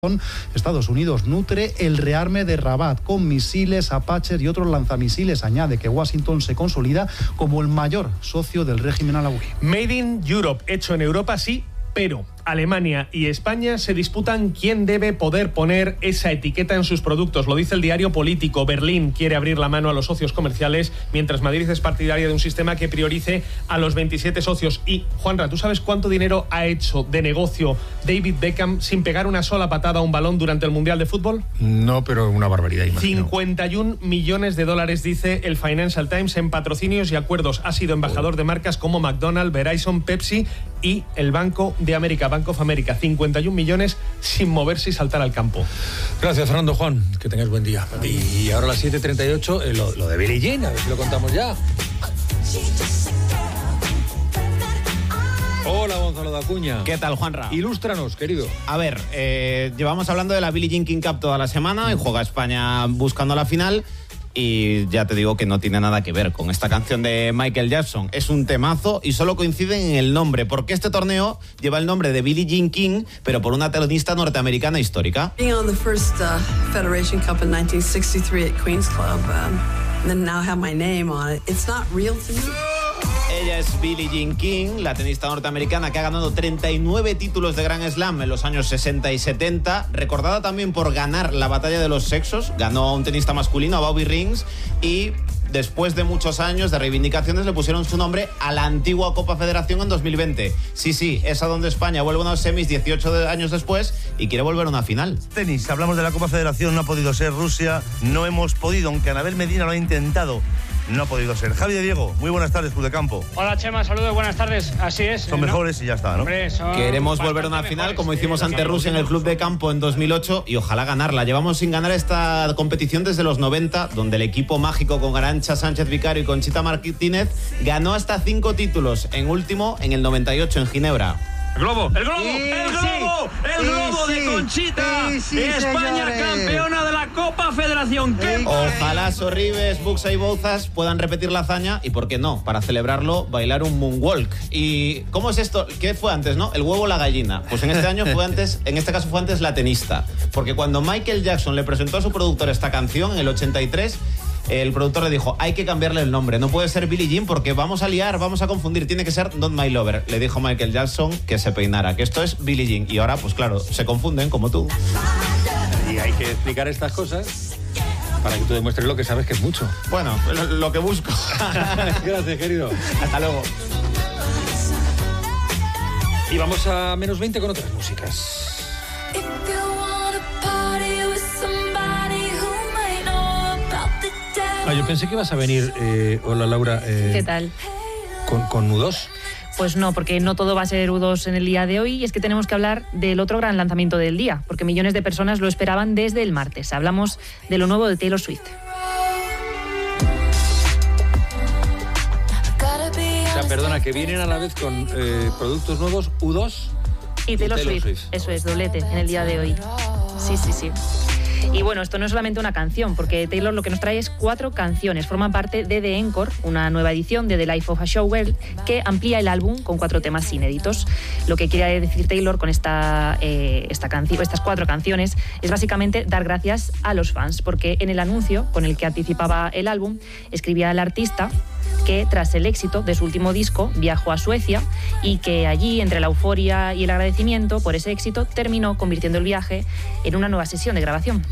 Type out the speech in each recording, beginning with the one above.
Estados Unidos nutre el rearme de Rabat con misiles, Apaches y otros lanzamisiles. Añade que Washington se consolida como el mayor socio del régimen alauí. Made in Europe, hecho en Europa, sí, pero Alemania y España se disputan quién debe poder poner esa etiqueta en sus productos. Lo dice el diario Político. Berlín quiere abrir la mano a los socios comerciales, mientras Madrid es partidaria de un sistema que priorice a los 27 socios. Y, Juanra, ¿tú sabes cuánto dinero ha hecho de negocio David Beckham sin pegar una sola patada a un balón durante el Mundial de Fútbol? No, pero una barbaridad, imagino. 51 millones de dólares, dice el Financial Times, en patrocinios y acuerdos. Ha sido embajador de marcas como McDonald's, Verizon, Pepsi y el Banco de América, Bank of America. 51 millones sin moverse y saltar al campo. Gracias, Fernando. Juan, que tengas buen día. Y ahora a las 7:38, lo de Billie Jean, a ver si lo contamos ya. Hola, Gonzalo de Acuña. ¿Qué tal, Juanra? Ilústranos, querido. A ver, llevamos hablando de la Billie Jean King Cup toda la semana y juega España buscando la final. Y ya te digo que no tiene nada que ver con esta canción de Michael Jackson. Es un temazo y solo coinciden en el nombre, porque este torneo lleva el nombre de Billie Jean King, pero por una tenista norteamericana histórica. Being on the first Federation Cup in 1963 at Queen's Club, and then now have my name on it. It's not real to me. Ella es Billie Jean King, la tenista norteamericana que ha ganado 39 títulos de Grand Slam en los años 60 y 70, recordada también por ganar la batalla de los sexos. Ganó a un tenista masculino, a Bobby Rings, y después de muchos años de reivindicaciones le pusieron su nombre a la antigua Copa Federación en 2020. Sí, es a donde España vuelve a unos semis 18 años después y quiere volver a una final. Tenis, hablamos de la Copa Federación, no ha podido ser Rusia, no hemos podido, aunque Anabel Medina lo ha intentado. No ha podido ser. Javi de Diego, muy buenas tardes, Club de Campo. Hola, Chema, saludos, buenas tardes. Así es. Son mejores y ya está, ¿no? Hombre, queremos volver a una final como hicimos ante Rusia en el Club de Campo en 2008 y ojalá ganarla. Llevamos sin ganar esta competición desde los 90, donde el equipo mágico con Arantxa Sánchez Vicario y Conchita Martínez ganó hasta 5 títulos, en último en el 98 en Ginebra. El globo de Conchita. España campeona de la Copa Federación. Ojalá Sorribes, Buxa y Bouzas puedan repetir la hazaña y, ¿por qué no? Para celebrarlo, bailar un moonwalk. ¿Y cómo es esto? ¿Qué fue antes, no? ¿El huevo o la gallina? Pues en este caso fue antes la tenista. Porque cuando Michael Jackson le presentó a su productor esta canción en el 83, el productor le dijo, hay que cambiarle el nombre, no puede ser Billie Jean porque vamos a liar, vamos a confundir, tiene que ser Not My Lover. Le dijo Michael Jackson que se peinara, que esto es Billie Jean. Y ahora, pues claro, se confunden como tú. Y hay que explicar estas cosas para que tú demuestres lo que sabes, que es mucho. Bueno, lo que busco. Gracias, querido. Hasta luego. Y vamos a menos 20 con otras músicas. Yo pensé que ibas a venir, hola Laura, ¿qué tal? Con U2. Pues no, porque no todo va a ser U2 en el día de hoy, y es que tenemos que hablar del otro gran lanzamiento del día, porque millones de personas lo esperaban desde el martes. Hablamos de lo nuevo de Taylor Swift. O sea, perdona, que vienen a la vez con productos nuevos U2 y Taylor Swift. Eso es, doblete en el día de hoy. Sí. Y bueno, esto no es solamente una canción, porque Taylor lo que nos trae es 4 canciones. Forman parte de The Encore, una nueva edición de The Life of a Showgirl, que amplía el álbum con 4 temas inéditos. Lo que quiere decir Taylor con estas 4 canciones es básicamente dar gracias a los fans, porque en el anuncio con el que anticipaba el álbum, escribía el artista que tras el éxito de su último disco viajó a Suecia y que allí, entre la euforia y el agradecimiento por ese éxito, terminó convirtiendo el viaje en una nueva sesión de grabación.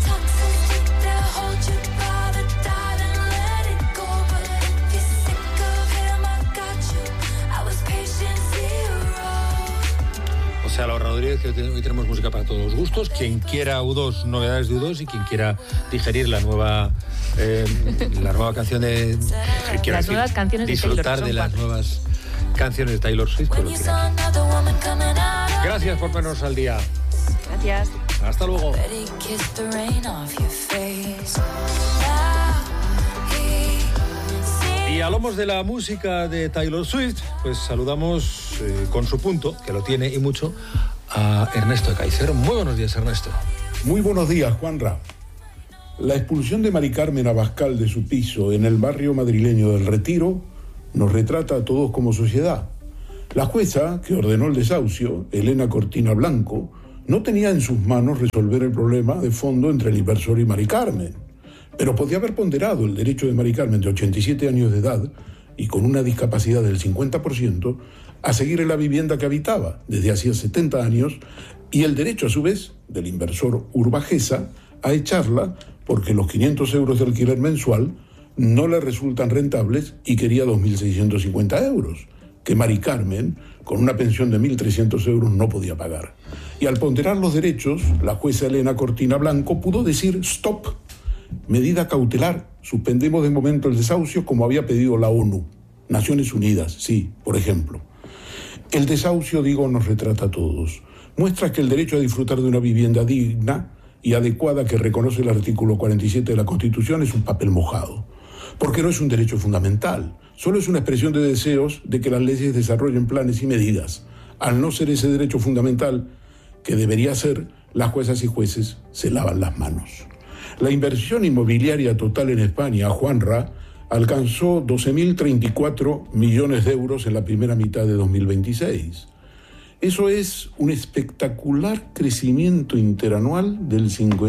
O sea, la ahorraduría es que hoy tenemos música para todos los gustos. Quien quiera U2, novedades de U2, y quien quiera digerir la nueva canción de... Las nuevas canciones de Taylor. Disfrutar de las nuevas canciones de Taylor Swift. Gracias por ponernos al día. Gracias. Hasta luego. Y hablamos de la música de Taylor Swift, pues saludamos con su punto, que lo tiene y mucho, a Ernesto de Caicedo. Muy buenos días, Ernesto. Muy buenos días, Juanra. La expulsión de Mari Carmen Abascal de su piso en el barrio madrileño del Retiro nos retrata a todos como sociedad. La jueza que ordenó el desahucio, Elena Cortina Blanco, No tenía en sus manos resolver el problema de fondo entre el inversor y Mari Carmen, pero podía haber ponderado el derecho de Mari Carmen, de 87 años de edad y con una discapacidad del 50%, a seguir en la vivienda que habitaba desde hacía 70 años, y el derecho, a su vez, del inversor Urbajesa a echarla porque los 500 euros de alquiler mensual no le resultan rentables y quería 2.650 euros, que Mari Carmen, con una pensión de 1.300 euros, no podía pagar. Y al ponderar los derechos, la jueza Elena Cortina Blanco pudo decir stop, medida cautelar, suspendemos de momento el desahucio como había pedido la ONU, Naciones Unidas, sí, por ejemplo. El desahucio, digo, nos retrata a todos. Muestra que el derecho a disfrutar de una vivienda digna y adecuada que reconoce el artículo 47 de la Constitución es un papel mojado, porque no es un derecho fundamental, solo es una expresión de deseos de que las leyes desarrollen planes y medidas. Al no ser ese derecho fundamental, que debería ser, las juezas y jueces se lavan las manos. La inversión inmobiliaria total en España, Juanra, alcanzó 12.034 millones de euros en la primera mitad de 2026. Eso es un espectacular crecimiento interanual del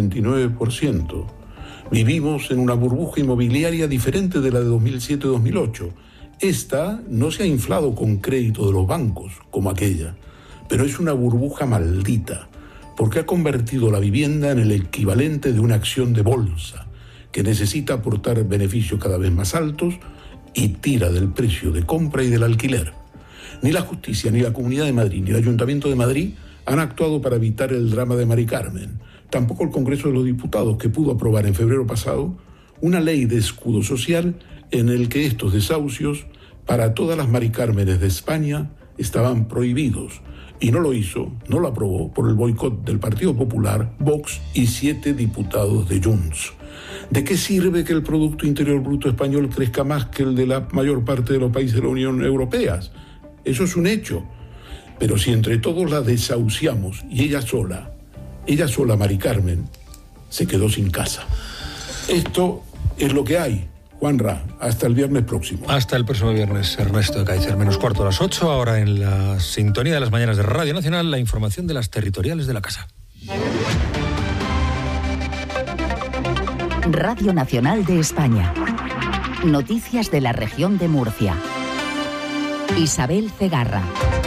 59%. Vivimos en una burbuja inmobiliaria diferente de la de 2007-2008. Esta no se ha inflado con crédito de los bancos, como aquella, pero es una burbuja maldita, porque ha convertido la vivienda en el equivalente de una acción de bolsa, que necesita aportar beneficios cada vez más altos y tira del precio de compra y del alquiler. Ni la justicia, ni la Comunidad de Madrid, ni el Ayuntamiento de Madrid han actuado para evitar el drama de Mari Carmen. Tampoco el Congreso de los Diputados, que pudo aprobar en febrero pasado una ley de escudo social en el que estos desahucios para todas las Mari Cármenes de España estaban prohibidos. Y no lo hizo, no lo aprobó por el boicot del Partido Popular, Vox y 7 diputados de Junts. ¿De qué sirve que el Producto Interior Bruto español crezca más que el de la mayor parte de los países de la Unión Europea? Eso es un hecho. Pero si entre todos la desahuciamos y ella sola, Mari Carmen, se quedó sin casa. Esto es lo que hay. Juanra, hasta el viernes próximo. Hasta el próximo viernes, Ernesto de Kaiser. Menos cuarto a las 8, ahora en la sintonía de las mañanas de Radio Nacional, la información de las territoriales de la casa. Radio Nacional de España. Noticias de la región de Murcia. Isabel Cegarra.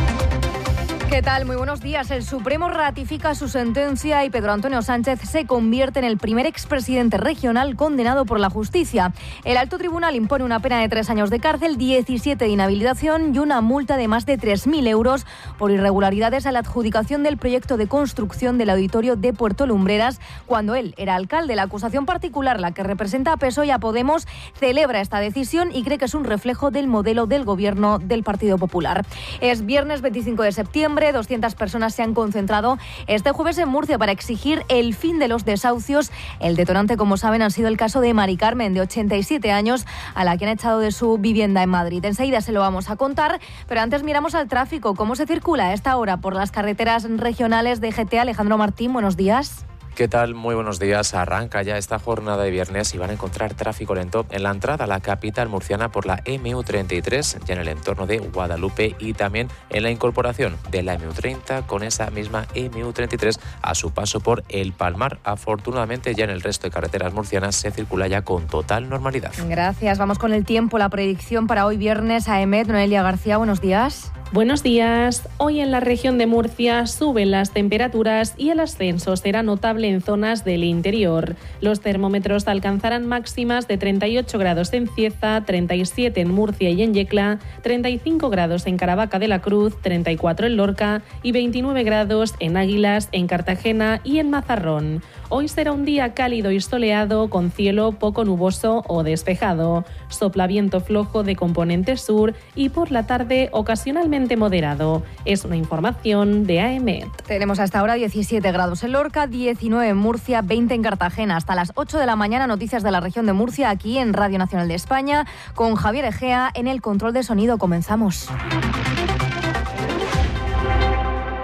¿Qué tal? Muy buenos días. El Supremo ratifica su sentencia y Pedro Antonio Sánchez se convierte en el primer expresidente regional condenado por la justicia. El alto tribunal impone una pena de 3 años de cárcel, 17 de inhabilitación y una multa de más de 3.000 euros por irregularidades a la adjudicación del proyecto de construcción del auditorio de Puerto Lumbreras cuando él era alcalde. La acusación particular, la que representa a PSOE y a Podemos, celebra esta decisión y cree que es un reflejo del modelo del gobierno del Partido Popular. Es viernes 25 de septiembre. 200 personas se han concentrado este jueves en Murcia para exigir el fin de los desahucios. El detonante, como saben, ha sido el caso de Mari Carmen, de 87 años, a la que han echado de su vivienda en Madrid. Enseguida se lo vamos a contar, pero antes miramos al tráfico. ¿Cómo se circula a esta hora por las carreteras regionales de GT? Alejandro Martín, buenos días. ¿Qué tal? Muy buenos días. Arranca ya esta jornada de viernes y van a encontrar tráfico lento en la entrada a la capital murciana por la MU33, ya en el entorno de Guadalupe, y también en la incorporación de la MU30 con esa misma MU33 a su paso por El Palmar. Afortunadamente, ya en el resto de carreteras murcianas se circula ya con total normalidad. Gracias. Vamos con el tiempo, la predicción para hoy viernes. AEMET, Noelia García, buenos días. Buenos días. Hoy en la región de Murcia suben las temperaturas y el ascenso será notable en zonas del interior. Los termómetros alcanzarán máximas de 38 grados en Cieza, 37 en Murcia y en Yecla, 35 grados en Caravaca de la Cruz, 34 en Lorca y 29 grados en Águilas, en Cartagena y en Mazarrón. Hoy será un día cálido y soleado con cielo poco nuboso o despejado. Sopla viento flojo de componente sur y por la tarde ocasionalmente moderado. Es una información de AEMET. Tenemos hasta ahora 17 grados en Lorca, 19 en Murcia, 20 en Cartagena. Hasta las 8 de la mañana, noticias de la región de Murcia aquí en Radio Nacional de España con Javier Egea en el control de sonido. Comenzamos.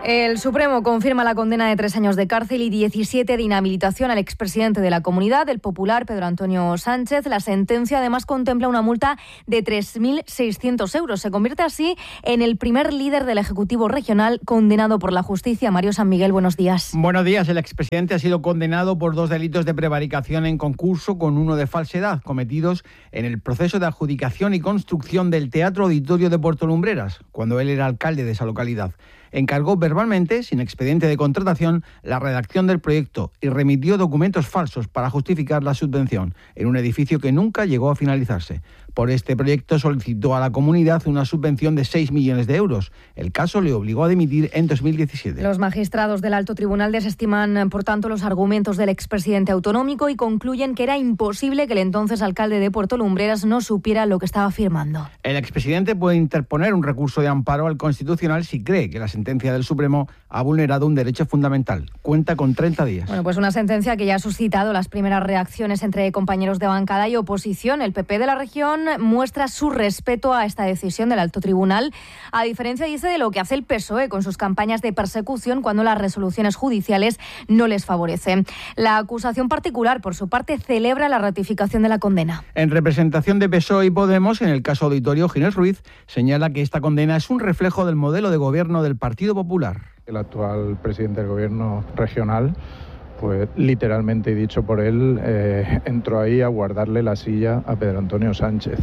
El Supremo confirma la condena de 3 años de cárcel y 17 de inhabilitación al expresidente de la Comunidad, el popular Pedro Antonio Sánchez. La sentencia además contempla una multa de 3.600 euros. Se convierte así en el primer líder del Ejecutivo regional condenado por la justicia. Mario San Miguel, buenos días. Buenos días. El expresidente ha sido condenado por 2 delitos de prevaricación en concurso con uno de falsedad, cometidos en el proceso de adjudicación y construcción del Teatro Auditorio de Puerto Lumbreras, cuando él era alcalde de esa localidad. Encargó verbalmente, sin expediente de contratación, la redacción del proyecto y remitió documentos falsos para justificar la subvención en un edificio que nunca llegó a finalizarse. Por este proyecto solicitó a la comunidad una subvención de 6 millones de euros. El caso le obligó a dimitir en 2017. Los magistrados del Alto Tribunal desestiman, por tanto, los argumentos del expresidente autonómico y concluyen que era imposible que el entonces alcalde de Puerto Lumbreras no supiera lo que estaba firmando. El expresidente puede interponer un recurso de amparo al Constitucional si cree que la sentencia del Supremo ha vulnerado un derecho fundamental. Cuenta con 30 días. Bueno, pues una sentencia que ya ha suscitado las primeras reacciones entre compañeros de bancada y oposición. El PP de la región muestra su respeto a esta decisión del Alto Tribunal, a diferencia, dice, de lo que hace el PSOE con sus campañas de persecución cuando las resoluciones judiciales no les favorecen. La acusación particular, por su parte, celebra la ratificación de la condena. En representación de PSOE y Podemos, en el caso Auditorio, Ginés Ruiz señala que esta condena es un reflejo del modelo de gobierno del Partido Popular. El actual presidente del gobierno regional, pues literalmente y dicho por él, entró ahí a guardarle la silla a Pedro Antonio Sánchez.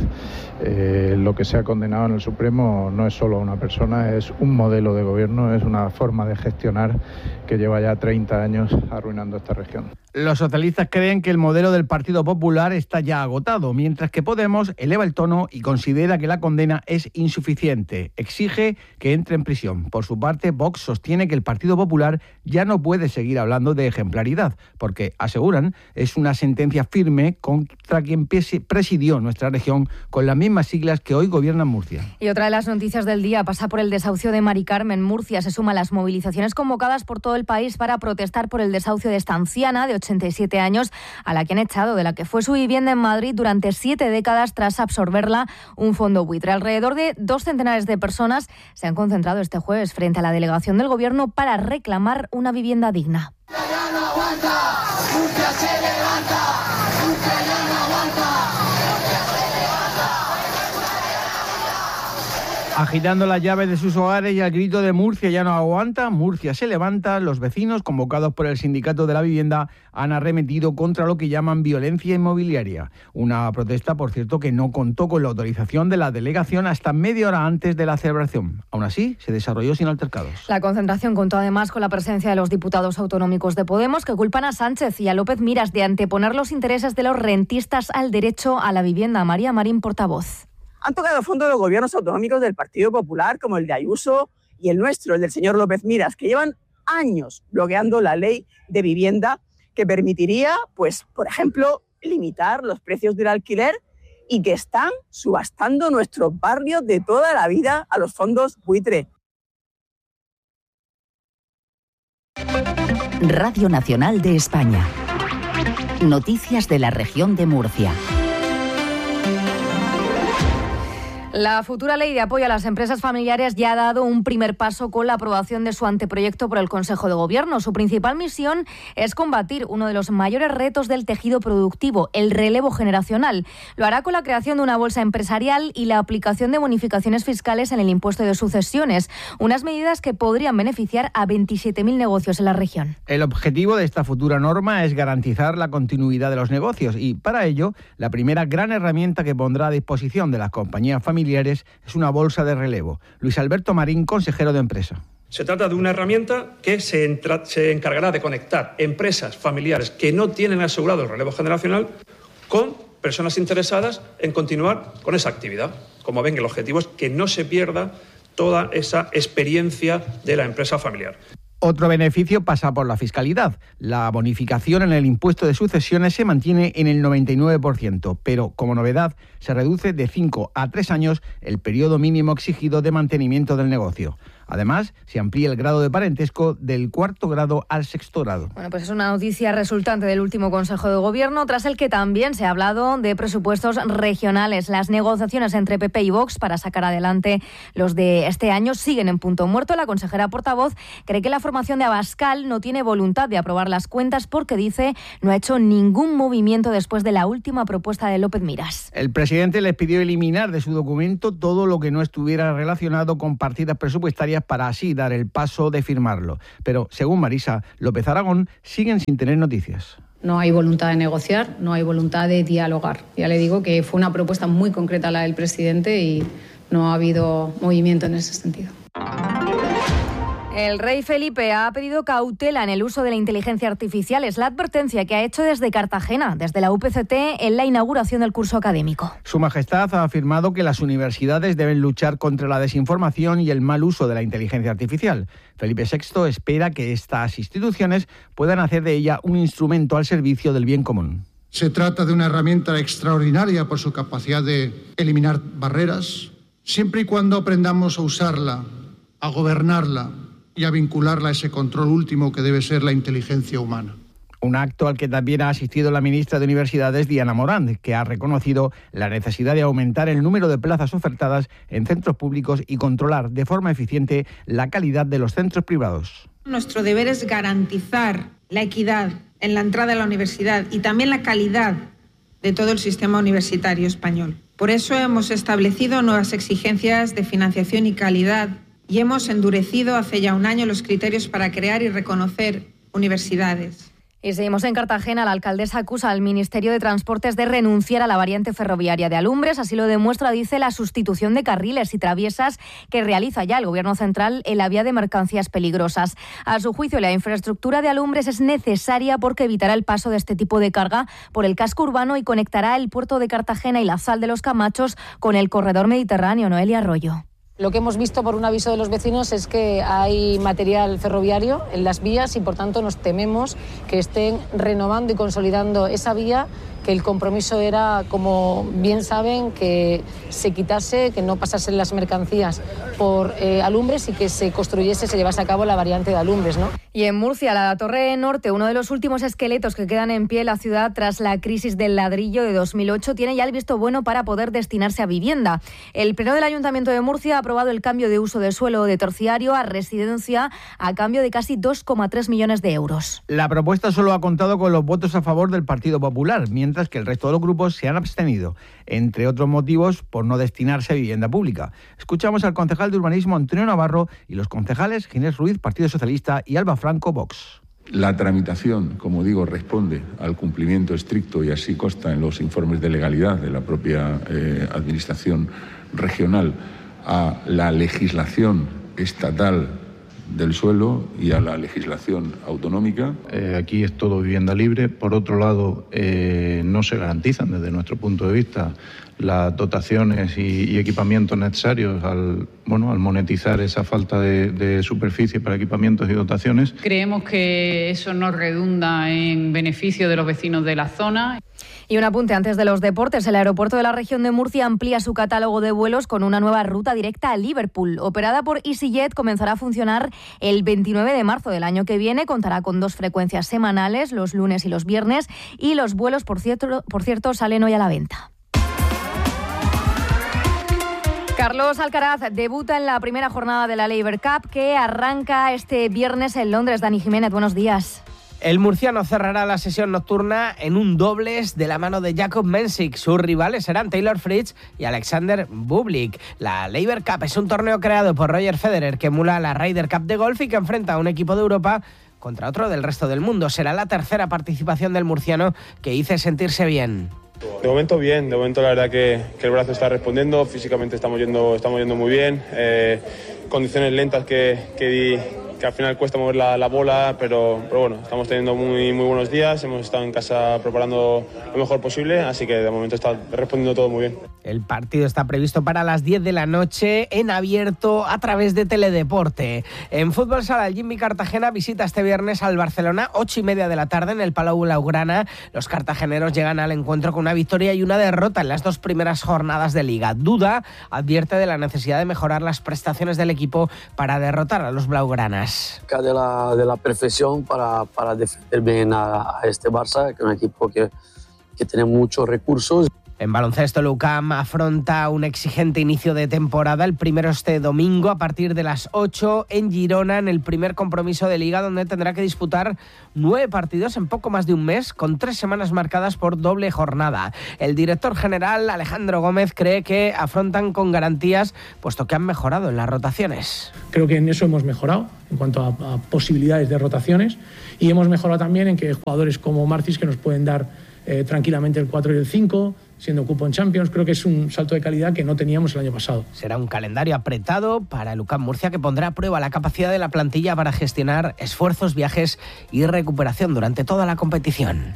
Lo que se ha condenado en el Supremo no es solo a una persona, es un modelo de gobierno, es una forma de gestionar que lleva ya 30 años arruinando esta región. Los socialistas creen que el modelo del Partido Popular está ya agotado, mientras que Podemos eleva el tono y considera que la condena es insuficiente. Exige que entre en prisión. Por su parte, Vox sostiene que el Partido Popular ya no puede seguir hablando de ejemplaridad, porque, aseguran, es una sentencia firme contra quien presidió nuestra región con las mismas siglas que hoy gobierna Murcia. Y otra de las noticias del día pasa por el desahucio de Mari Carmen. Murcia se suma a las movilizaciones convocadas por todo el país para protestar por el desahucio de esta anciana de 87 años, a la que han echado de la que fue su vivienda en Madrid durante 7 décadas tras absorberla un fondo buitre. Alrededor de 2 centenares de personas se han concentrado este jueves frente a la delegación del Gobierno para reclamar una vivienda digna. ¡Ya no aguanta! ¡Murcia se levanta! ¡Murcia ya no aguanta! Agitando las llaves de sus hogares y al grito de Murcia ya no aguanta, Murcia se levanta, los vecinos, convocados por el Sindicato de la Vivienda, han arremetido contra lo que llaman violencia inmobiliaria. Una protesta, por cierto, que no contó con la autorización de la delegación hasta media hora antes de la celebración. Aún así, se desarrolló sin altercados. La concentración contó además con la presencia de los diputados autonómicos de Podemos, que culpan a Sánchez y a López Miras de anteponer los intereses de los rentistas al derecho a la vivienda. María Marín, portavoz. Han tocado fondo los gobiernos autonómicos del Partido Popular, como el de Ayuso y el nuestro, el del señor López Miras, que llevan años bloqueando la ley de vivienda que permitiría, pues, por ejemplo, limitar los precios del alquiler y que están subastando nuestros barrios de toda la vida a los fondos buitre. Radio Nacional de España. Noticias de la región de Murcia. La futura ley de apoyo a las empresas familiares ya ha dado un primer paso con la aprobación de su anteproyecto por el Consejo de Gobierno. Su principal misión es combatir uno de los mayores retos del tejido productivo, el relevo generacional. Lo hará con la creación de una bolsa empresarial y la aplicación de bonificaciones fiscales en el impuesto de sucesiones, unas medidas que podrían beneficiar a 27.000 negocios en la región. El objetivo de esta futura norma es garantizar la continuidad de los negocios y, para ello, la primera gran herramienta que pondrá a disposición de las compañías familiares es una bolsa de relevo. Luis Alberto Marín, consejero de Empresa. Se trata de una herramienta que se encargará de conectar empresas familiares que no tienen asegurado el relevo generacional con personas interesadas en continuar con esa actividad. Como ven, el objetivo es que no se pierda toda esa experiencia de la empresa familiar. Otro beneficio pasa por la fiscalidad. La bonificación en el impuesto de sucesiones se mantiene en el 99%, pero como novedad se reduce de 5 a 3 años el periodo mínimo exigido de mantenimiento del negocio. Además, se amplía el grado de parentesco del 4º grado al 6º grado. Bueno, pues es una noticia resultante del último Consejo de Gobierno, tras el que también se ha hablado de presupuestos regionales. Las negociaciones entre PP y Vox para sacar adelante los de este año siguen en punto muerto. La consejera portavoz cree que la formación de Abascal no tiene voluntad de aprobar las cuentas porque, dice, no ha hecho ningún movimiento después de la última propuesta de López Miras. El presidente les pidió eliminar de su documento todo lo que no estuviera relacionado con partidas presupuestarias para así dar el paso de firmarlo. Pero, según Marisa López Aragón, siguen sin tener noticias. No hay voluntad de negociar, no hay voluntad de dialogar. Ya le digo que fue una propuesta muy concreta la del presidente y no ha habido movimiento en ese sentido. El rey Felipe ha pedido cautela en el uso de la inteligencia artificial. Es la advertencia que ha hecho desde Cartagena, desde la UPCT, en la inauguración del curso académico. Su Majestad ha afirmado que las universidades deben luchar contra la desinformación y el mal uso de la inteligencia artificial. Felipe VI espera que estas instituciones puedan hacer de ella un instrumento al servicio del bien común. Se trata de una herramienta extraordinaria por su capacidad de eliminar barreras, siempre y cuando aprendamos a usarla, a gobernarla y a vincularla a ese control último que debe ser la inteligencia humana. Un acto al que también ha asistido la ministra de Universidades, Diana Morant, que ha reconocido la necesidad de aumentar el número de plazas ofertadas en centros públicos y controlar de forma eficiente la calidad de los centros privados. Nuestro deber es garantizar la equidad en la entrada a la universidad y también la calidad de todo el sistema universitario español. Por eso hemos establecido nuevas exigencias de financiación y calidad y hemos endurecido hace ya un año los criterios para crear y reconocer universidades. Y seguimos en Cartagena. La alcaldesa acusa al Ministerio de Transportes de renunciar a la variante ferroviaria de Alumbres. Así lo demuestra, dice, la sustitución de carriles y traviesas que realiza ya el Gobierno central en la vía de mercancías peligrosas. A su juicio, la infraestructura de Alumbres es necesaria porque evitará el paso de este tipo de carga por el casco urbano y conectará el puerto de Cartagena y la Sal de los Camachos con el corredor mediterráneo. Noelia Arroyo. Lo que hemos visto por un aviso de los vecinos es que hay material ferroviario en las vías y por tanto nos tememos que estén renovando y consolidando esa vía, que el compromiso era, como bien saben, que se quitase, que no pasasen las mercancías por Alumbres y que se construyese, se llevase a cabo la variante de Alumbres, ¿no? Y en Murcia, la Torre Norte, uno de los últimos esqueletos que quedan en pie en la ciudad tras la crisis del ladrillo de 2008, tiene ya el visto bueno para poder destinarse a vivienda. El Pleno del Ayuntamiento de Murcia ha aprobado el cambio de uso de suelo de terciario a residencia a cambio de casi 2,3 millones de euros. La propuesta solo ha contado con los votos a favor del Partido Popular, mientras que el resto de los grupos se han abstenido, entre otros motivos por no destinarse a vivienda pública. Escuchamos al concejal de urbanismo Antonio Navarro y los concejales Ginés Ruiz, Partido Socialista, y Alba Franco, Vox. La tramitación, como digo, responde al cumplimiento estricto, y así consta en los informes de legalidad de la propia Administración regional, a la legislación estatal del suelo y a la legislación autonómica. Aquí es todo vivienda libre. Por otro lado, no se garantizan desde nuestro punto de vista las dotaciones y equipamientos necesarios al monetizar esa falta de superficie para equipamientos y dotaciones. Creemos que eso no redunda en beneficio de los vecinos de la zona. Y un apunte antes de los deportes. El aeropuerto de la región de Murcia amplía su catálogo de vuelos con una nueva ruta directa a Liverpool. Operada por EasyJet, comenzará a funcionar el 29 de marzo del año que viene. Contará con 2 frecuencias semanales, los lunes y los viernes. Y los vuelos, por cierto, salen hoy a la venta. Carlos Alcaraz debuta en la primera jornada de la Laver Cup, que arranca este viernes en Londres. Dani Jiménez, buenos días. El murciano cerrará la sesión nocturna en un dobles de la mano de Jakob Mensik. Sus rivales serán Taylor Fritz y Alexander Bublik. La Laver Cup es un torneo creado por Roger Federer que emula la Ryder Cup de golf y que enfrenta a un equipo de Europa contra otro del resto del mundo. Será la tercera participación del murciano, que dice sentirse bien. De momento bien, de momento la verdad que el brazo está respondiendo, físicamente estamos yendo muy bien, condiciones lentas que al final cuesta mover la bola, pero bueno, estamos teniendo muy buenos días, hemos estado en casa preparando lo mejor posible, así que de momento está respondiendo todo muy bien. El partido está previsto para las 10 de la noche en abierto a través de Teledeporte. En fútbol sala, el Jimmy Cartagena visita este viernes al Barcelona, 8:30 de la tarde en el Palau Blaugrana. Los cartageneros llegan al encuentro con una victoria y una derrota en las 2 primeras jornadas de Liga. Duda advierte de la necesidad de mejorar las prestaciones del equipo para derrotar a los blaugranas. De la perfección para defender bien a este Barça, que es un equipo que tiene muchos recursos. En baloncesto, el UCAM afronta un exigente inicio de temporada. El primero este domingo a partir de las 8 en Girona, en el primer compromiso de Liga, donde tendrá que disputar 9 partidos en poco más de un mes, con 3 semanas marcadas por doble jornada. El director general, Alejandro Gómez, cree que afrontan con garantías, puesto que han mejorado en las rotaciones. Creo que en eso hemos mejorado, en cuanto a posibilidades de rotaciones, y hemos mejorado también en que jugadores como Marcis, que nos pueden dar tranquilamente el 4 y el 5, siendo cupo en Champions, creo que es un salto de calidad que no teníamos el año pasado. Será un calendario apretado para el UCAM Murcia, que pondrá a prueba la capacidad de la plantilla para gestionar esfuerzos, viajes y recuperación durante toda la competición.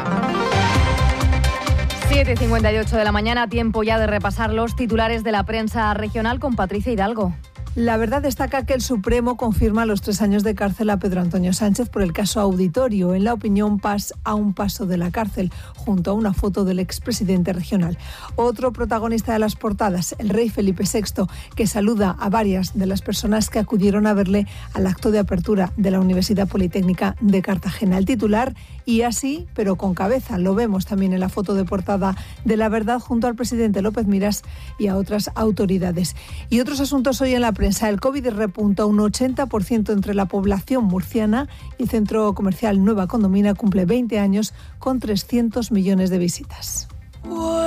7:58 de la mañana, tiempo ya de repasar los titulares de la prensa regional con Patricia Hidalgo. La Verdad destaca que el Supremo confirma los 3 años de cárcel a Pedro Antonio Sánchez por el caso Auditorio. En La Opinión, Paz a un paso de la cárcel, junto a una foto del expresidente regional. Otro protagonista de las portadas, el rey Felipe VI, que saluda a varias de las personas que acudieron a verle al acto de apertura de la Universidad Politécnica de Cartagena. El titular, y así, pero con cabeza. Lo vemos también en la foto de portada de La Verdad, junto al presidente López Miras y a otras autoridades. Y otros asuntos hoy en la prensa. El COVID repunta un 80% entre la población murciana y el centro comercial Nueva Condomina cumple 20 años con 300 millones de visitas.